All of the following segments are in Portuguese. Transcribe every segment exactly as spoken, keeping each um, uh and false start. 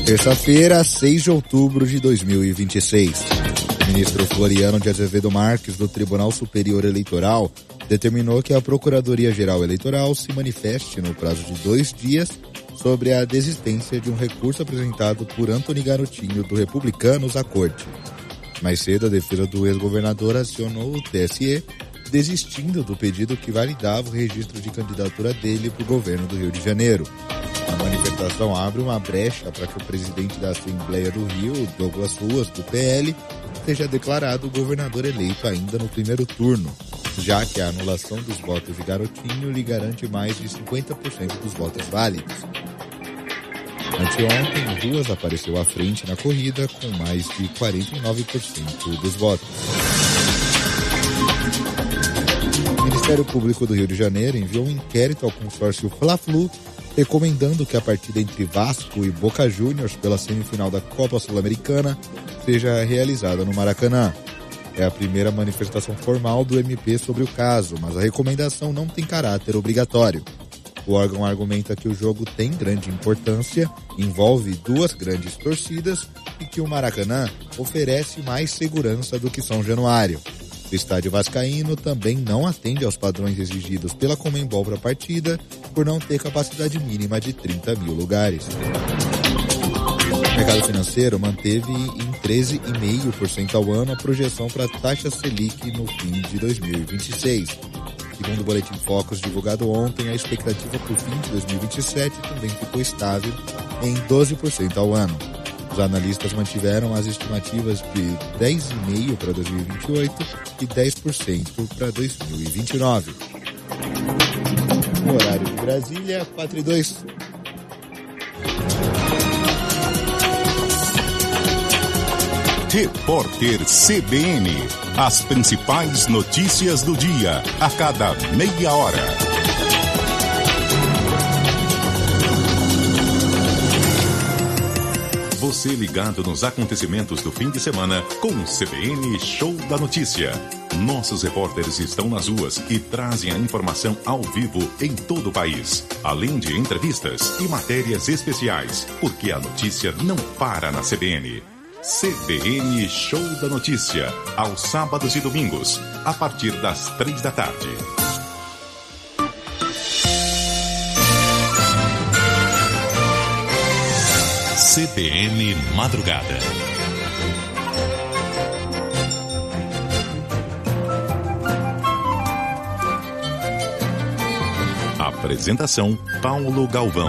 Terça-feira, seis de outubro de dois mil e vinte e seis. O ministro Floriano de Azevedo Marques, do Tribunal Superior Eleitoral, determinou que a Procuradoria-Geral Eleitoral se manifeste no prazo de dois dias sobre a desistência de um recurso apresentado por Antony Garotinho, do Republicanos, à Corte. Mais cedo, a defesa do ex-governador acionou o T S E, desistindo do pedido que validava o registro de candidatura dele para o governo do Rio de Janeiro. A manifestação abre uma brecha para que o presidente da Assembleia do Rio, Douglas Ruas, do P L, seja declarado governador eleito ainda no primeiro turno, já que a anulação dos votos de Garotinho lhe garante mais de cinquenta por cento dos votos válidos. Anteontem, Ruas apareceu à frente na corrida com mais de quarenta e nove por cento dos votos. O Ministério Público do Rio de Janeiro enviou um inquérito ao consórcio Fla-Flu, recomendando que a partida entre Vasco e Boca Juniors pela semifinal da Copa Sul-Americana seja realizada no Maracanã. É a primeira manifestação formal do M P sobre o caso, mas a recomendação não tem caráter obrigatório. O órgão argumenta que o jogo tem grande importância, envolve duas grandes torcidas e que o Maracanã oferece mais segurança do que São Januário. O estádio vascaíno também não atende aos padrões exigidos pela Conmebol para a partida, por não ter capacidade mínima de trinta mil lugares. O mercado financeiro manteve em treze vírgula cinco por cento ao ano a projeção para a taxa Selic no fim de dois mil e vinte e seis. Segundo o Boletim Focus divulgado ontem, a expectativa para o fim de dois mil e vinte e sete também ficou estável em doze por cento ao ano. Os analistas mantiveram as estimativas de dez vírgula cinco por cento para dois mil e vinte e oito e dez por cento para dois mil e vinte e nove. No horário de Brasília, quatro e dois. Repórter C B N. As principais notícias do dia, a cada meia hora. Você ligado nos acontecimentos do fim de semana com o C B N Show da Notícia. Nossos repórteres estão nas ruas e trazem a informação ao vivo em todo o país, além de entrevistas e matérias especiais, porque a notícia não para na C B N. C B N Show da Notícia, aos sábados e domingos, a partir das três da tarde. C B N Madrugada. Apresentação Paulo Galvão.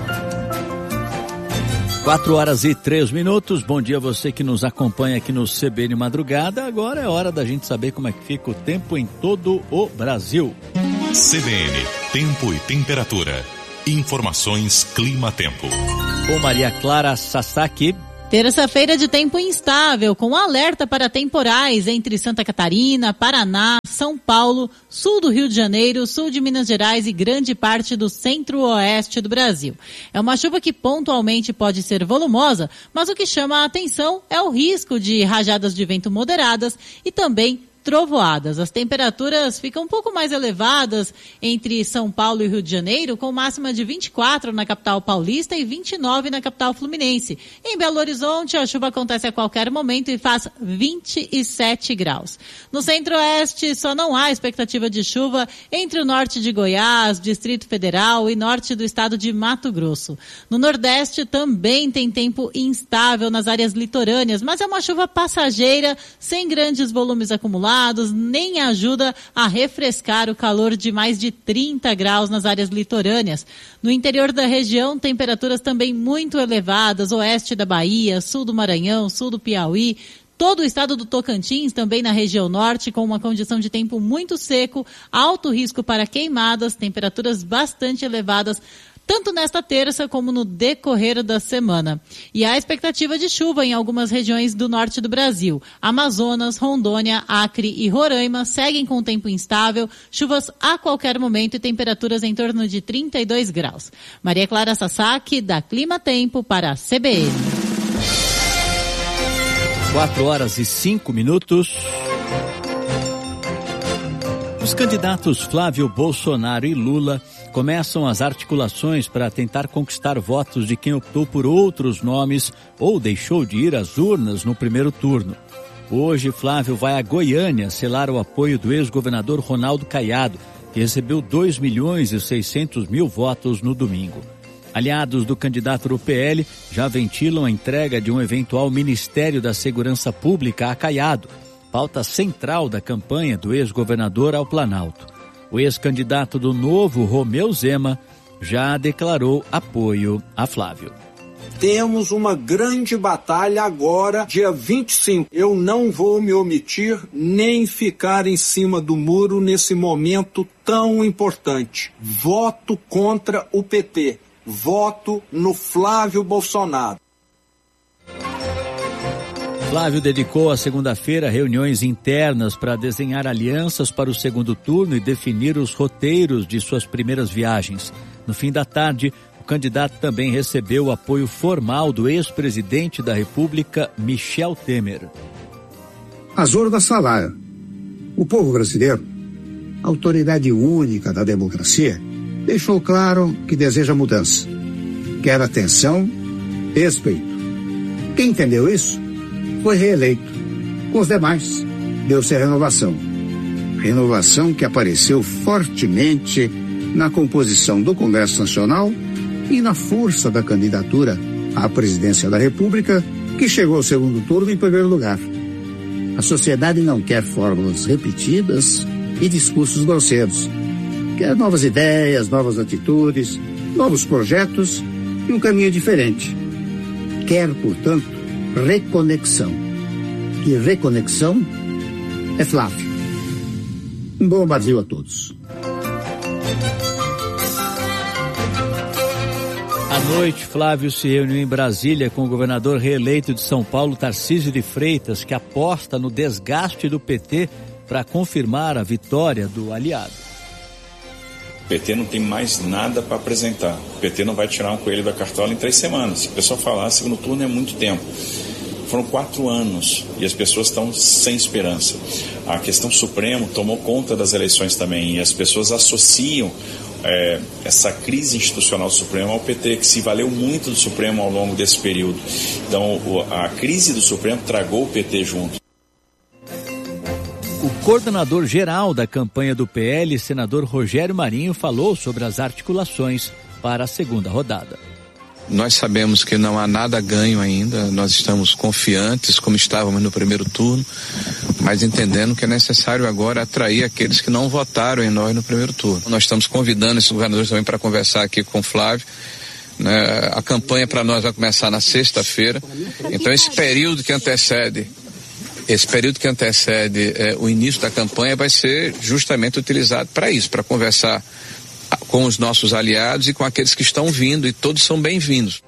Quatro horas e três minutos, bom dia a você que nos acompanha aqui no C B N Madrugada. Agora é hora da gente saber como é que fica o tempo em todo o Brasil. C B N, tempo e temperatura. Informações Clima-Tempo. Com Maria Clara Sasaki. Terça-feira de tempo instável, com alerta para temporais entre Santa Catarina, Paraná, São Paulo, sul do Rio de Janeiro, sul de Minas Gerais e grande parte do centro-oeste do Brasil. É uma chuva que pontualmente pode ser volumosa, mas o que chama a atenção é o risco de rajadas de vento moderadas e também trovoadas. As temperaturas ficam um pouco mais elevadas entre São Paulo e Rio de Janeiro, com máxima de vinte e quatro na capital paulista e vinte e nove na capital fluminense. Em Belo Horizonte, a chuva acontece a qualquer momento e faz vinte e sete graus. No centro-oeste, só não há expectativa de chuva entre o norte de Goiás, Distrito Federal e norte do estado de Mato Grosso. No nordeste, também tem tempo instável nas áreas litorâneas, mas é uma chuva passageira, sem grandes volumes acumulados, nem ajuda a refrescar o calor de mais de trinta graus nas áreas litorâneas. No interior da região, temperaturas também muito elevadas, oeste da Bahia, sul do Maranhão, sul do Piauí, todo o estado do Tocantins, também na região norte, com uma condição de tempo muito seco, alto risco para queimadas, temperaturas bastante elevadas, tanto nesta terça como no decorrer da semana. E há expectativa de chuva em algumas regiões do norte do Brasil. Amazonas, Rondônia, Acre e Roraima seguem com tempo instável, chuvas a qualquer momento e temperaturas em torno de trinta e dois graus. Maria Clara Sasaki, da Clima Tempo, para a C B N. Quatro horas e cinco minutos. Os candidatos Flávio Bolsonaro e Lula Começam as articulações para tentar conquistar votos de quem optou por outros nomes ou deixou de ir às urnas no primeiro turno. Hoje, Flávio vai a Goiânia selar o apoio do ex-governador Ronaldo Caiado, que recebeu dois milhões e seiscentos mil votos no domingo. Aliados do candidato do P L já ventilam a entrega de um eventual Ministério da Segurança Pública a Caiado, pauta central da campanha do ex-governador ao Planalto. O ex-candidato do Novo, Romeu Zema, já declarou apoio a Flávio. Temos uma grande batalha agora, dia vinte e cinco. Eu não vou me omitir nem ficar em cima do muro nesse momento tão importante. Voto contra o P T. Voto no Flávio Bolsonaro. Flávio dedicou a segunda-feira a reuniões internas para desenhar alianças para o segundo turno e definir os roteiros de suas primeiras viagens. No fim da tarde, o candidato também recebeu o apoio formal do ex-presidente da República, Michel Temer. Azor da Salaya. O povo brasileiro, autoridade única da democracia, deixou claro que deseja mudança. Quer atenção, respeito. Quem entendeu isso foi reeleito. Com os demais, deu-se a renovação. Renovação que apareceu fortemente na composição do Congresso Nacional e na força da candidatura à presidência da República, que chegou ao segundo turno em primeiro lugar. A sociedade não quer fórmulas repetidas e discursos grosseiros. Quer novas ideias, novas atitudes, novos projetos e um caminho diferente. Quer, portanto, reconexão. E reconexão é Flávio. Um bom Brasil a todos. À noite, Flávio se reuniu em Brasília com o governador reeleito de São Paulo, Tarcísio de Freitas, que aposta no desgaste do P T para confirmar a vitória do aliado. O P T não tem mais nada para apresentar. O P T não vai tirar um coelho da cartola em três semanas. O pessoal fala, ah, segundo turno é muito tempo. Foram quatro anos e as pessoas estão sem esperança. A questão Supremo tomou conta das eleições também e as pessoas associam é, essa crise institucional do Supremo ao P T, que se valeu muito do Supremo ao longo desse período. Então, a crise do Supremo tragou o P T junto. O coordenador geral da campanha do P L, senador Rogério Marinho, falou sobre as articulações para a segunda rodada. Nós sabemos que não há nada ganho ainda, nós estamos confiantes como estávamos no primeiro turno, mas entendendo que é necessário agora atrair aqueles que não votaram em nós no primeiro turno. Nós estamos convidando esses governadores também para conversar aqui com o Flávio, né? A campanha para nós vai começar na sexta-feira, então esse período que antecede, esse período que antecede é, o início da campanha vai ser justamente utilizado para isso, para conversar com os nossos aliados e com aqueles que estão vindo, e todos são bem-vindos.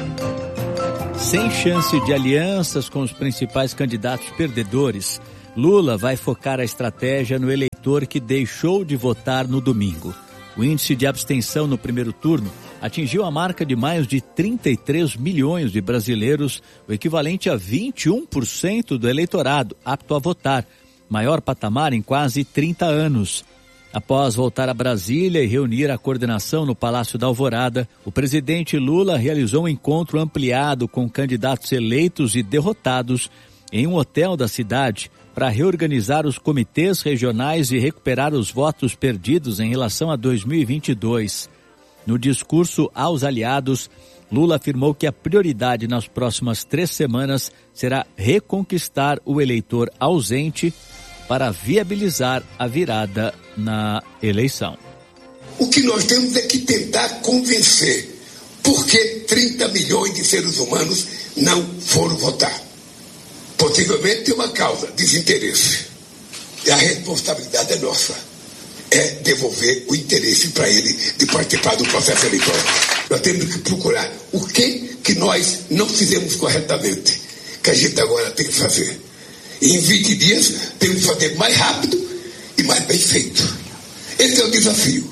Sem chance de alianças com os principais candidatos perdedores, Lula vai focar a estratégia no eleitor que deixou de votar no domingo. O índice de abstenção no primeiro turno atingiu a marca de mais de trinta e três milhões de brasileiros, o equivalente a vinte e um por cento do eleitorado apto a votar, maior patamar em quase trinta anos. Após voltar a Brasília e reunir a coordenação no Palácio da Alvorada, o presidente Lula realizou um encontro ampliado com candidatos eleitos e derrotados em um hotel da cidade para reorganizar os comitês regionais e recuperar os votos perdidos em relação a dois mil e vinte e dois. No discurso aos aliados, Lula afirmou que a prioridade nas próximas três semanas será reconquistar o eleitor ausente para viabilizar a virada na eleição. O que nós temos é que tentar convencer por que trinta milhões de seres humanos não foram votar. Possivelmente tem uma causa, desinteresse. E a responsabilidade é nossa. É devolver o interesse para ele de participar do processo eleitoral. Nós temos que procurar o que, que nós não fizemos corretamente, que a gente agora tem que fazer. E em vinte dias temos que fazer mais rápido e mais bem feito. Esse é o desafio.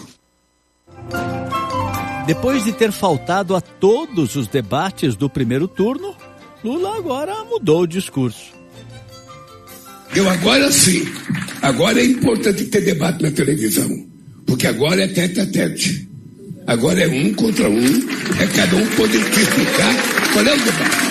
Depois de ter faltado a todos os debates do primeiro turno, Lula agora mudou o discurso. Eu agora sim, agora é importante ter debate na televisão, porque agora é tete a tete. Agora é um contra um, é cada um poder explicar qual é o debate.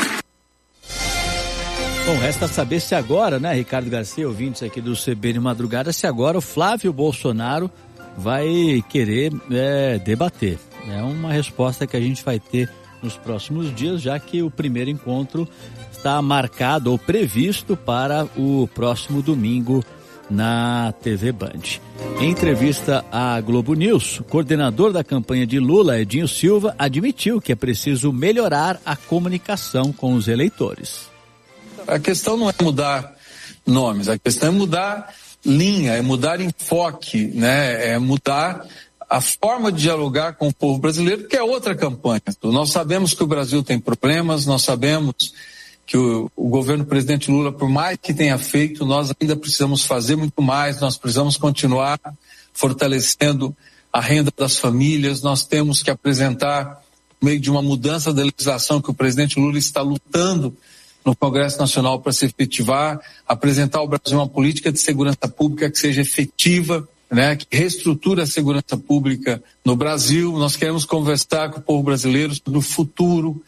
Bom, resta saber se agora, né, Ricardo Garcia, ouvintes aqui do C B N Madrugada, se agora o Flávio Bolsonaro vai querer é, debater. É uma resposta que a gente vai ter nos próximos dias, já que o primeiro encontro está marcado ou previsto para o próximo domingo na T V Band. Em entrevista à Globo News, o coordenador da campanha de Lula, Edinho Silva, admitiu que é preciso melhorar a comunicação com os eleitores. A questão não é mudar nomes, a questão é mudar linha, é mudar enfoque, né? É mudar a forma de dialogar com o povo brasileiro, que é outra campanha. Nós sabemos que o Brasil tem problemas, nós sabemos que o, o governo do presidente Lula, por mais que tenha feito, nós ainda precisamos fazer muito mais, nós precisamos continuar fortalecendo a renda das famílias, nós temos que apresentar, no meio de uma mudança da legislação que o presidente Lula está lutando no Congresso Nacional para se efetivar, apresentar ao Brasil uma política de segurança pública que seja efetiva, né, que reestrutura a segurança pública no Brasil. Nós queremos conversar com o povo brasileiro sobre o futuro.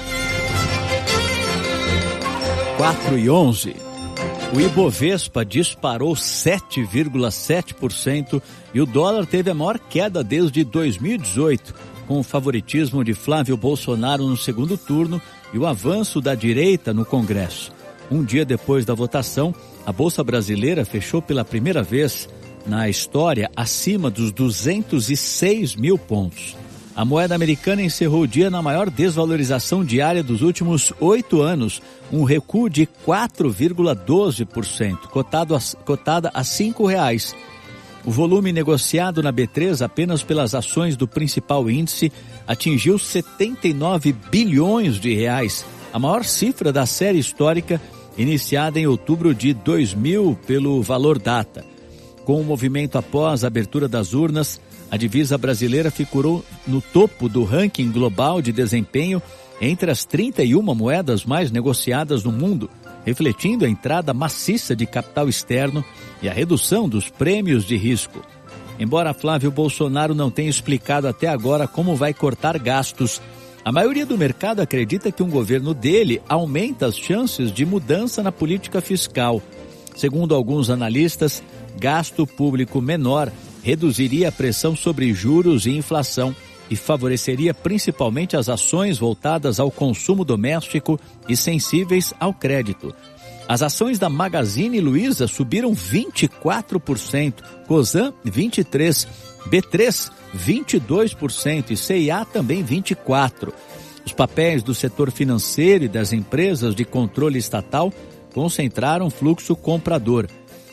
quatro e onze. O Ibovespa disparou sete vírgula sete por cento e o dólar teve a maior queda desde dois mil e dezoito, com o favoritismo de Flávio Bolsonaro no segundo turno e o avanço da direita no Congresso. Um dia depois da votação, a Bolsa Brasileira fechou pela primeira vez na história acima dos duzentos e seis mil pontos. A moeda americana encerrou o dia na maior desvalorização diária dos últimos oito anos, um recuo de quatro vírgula doze por cento, cotado a, cotada a cinco reais. O volume negociado na B três apenas pelas ações do principal índice atingiu setenta e nove bilhões de reais, a maior cifra da série histórica iniciada em outubro de dois mil pelo Valor Data. Com o movimento após a abertura das urnas, a divisa brasileira figurou no topo do ranking global de desempenho entre as trinta e uma moedas mais negociadas no mundo, refletindo a entrada maciça de capital externo e a redução dos prêmios de risco. Embora Flávio Bolsonaro não tenha explicado até agora como vai cortar gastos, a maioria do mercado acredita que um governo dele aumenta as chances de mudança na política fiscal. Segundo alguns analistas, gasto público menor reduziria a pressão sobre juros e inflação e favoreceria principalmente as ações voltadas ao consumo doméstico e sensíveis ao crédito. As ações da Magazine Luiza subiram vinte e quatro por cento, Cosan vinte e três por cento, B três vinte e dois por cento e C e A também vinte e quatro por cento. Os papéis do setor financeiro e das empresas de controle estatal concentraram fluxo comprador.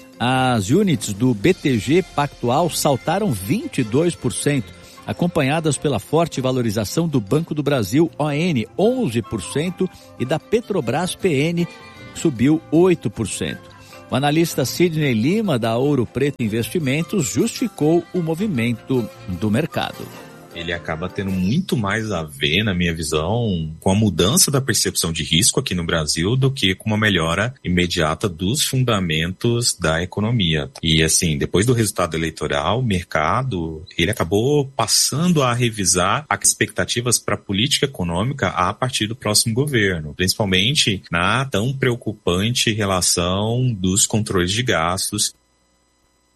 As units do B T G Pactual saltaram vinte e dois por cento, acompanhadas pela forte valorização do Banco do Brasil, O N, onze por cento, e da Petrobras, P N, subiu oito por cento. O analista Sidney Lima, da Ouro Preto Investimentos, justificou o movimento do mercado. Ele acaba tendo muito mais a ver, na minha visão, com a mudança da percepção de risco aqui no Brasil do que com uma melhora imediata dos fundamentos da economia. E assim, depois do resultado eleitoral, o mercado, ele acabou passando a revisar as expectativas para a política econômica a partir do próximo governo, principalmente na tão preocupante relação dos controles de gastos.